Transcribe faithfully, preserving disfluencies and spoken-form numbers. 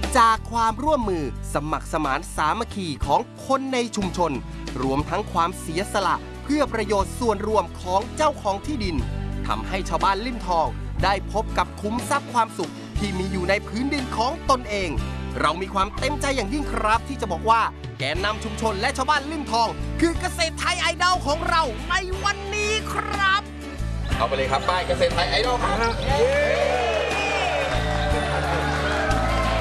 จากความร่วมมือสมัครสมานสามัคคีของคนในชุมชนรวมทั้งความเสียสละเพื่อประโยชน์ส่วนรวมของเจ้าของที่ดินทำให้ชาวบ้านลิ่มทองได้พบกับคุ้มทรัพย์ความสุขที่มีอยู่ในพื้นดินของตนเองเรามีความเต็มใจอย่างยิ่งครับที่จะบอกว่าแกนนำชุมชนและชาวบ้านลิ่มทองคือเกษตรไทยไอดอลของเราในวันนี้ครับเอาไปเลยครับป้ายเกษตรไทยไอดอลครับ